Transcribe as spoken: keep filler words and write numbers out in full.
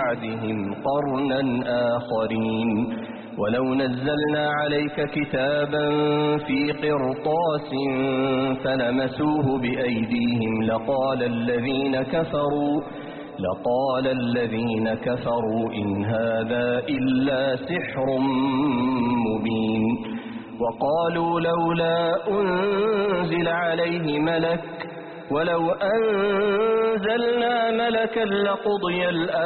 بعدهم قرنا آخرين ولو نزلنا عليك كتابا في قرطاس فلمسوه بأيديهم لقال الذين كفروا لقال الذين كفروا إن هذا إلا سحر مبين وقالوا لولا أنزل عليه ملك ولو أنزلنا ملكا لقضي الأمر